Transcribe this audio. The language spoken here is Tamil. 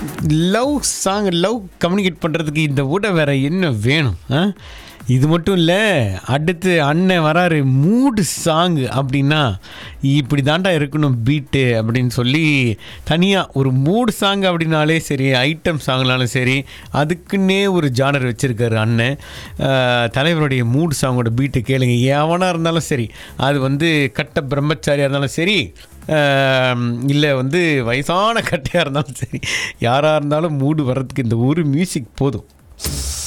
லவ் சாங் லவ் கம்யூனிகேட் பண்ணுறதுக்கு இந்த விட வேறு என்ன வேணும்? இது மட்டும் இல்லை, அடுத்து அண்ணன் வராரு மூடு சாங்கு அப்படின்னா இப்படி தாண்டா இருக்கணும் பீட்டு அப்படின்னு சொல்லி தனியாக ஒரு மூடு சாங் அப்படின்னாலே சரி, ஐட்டம் சாங்னாலும் சரி, அதுக்குன்னே ஒரு ஜானர் வச்சுருக்காரு அண்ணன். தலைவருடைய மூடு சாங்கோட பீட்டு கேளுங்க, எவனாக இருந்தாலும் சரி, அது வந்து கட்ட பிரம்மச்சாரியாக இருந்தாலும் சரி, இல்லை வந்து வயசான கட்டையாக இருந்தாலும் சரி, யாராக இருந்தாலும் மூடு வர்றதுக்கு இந்த ஒரு மியூசிக் போதும்.